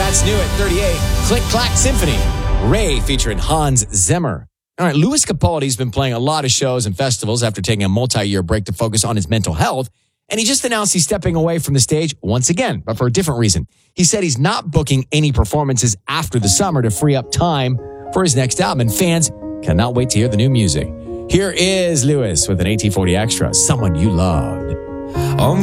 That's new at 38. Click Clack Symphony. Ray featuring Hans Zimmer. All right, Louis Capaldi's been playing a lot of shows and festivals after taking a multi-year break to focus on his mental health. And he just announced he's stepping away from the stage once again, but for a different reason. He said he's not booking any performances after the summer to free up time for his next album. And fans cannot wait to hear the new music. Here is Louis with an 1840 Extra, Someone You Loved.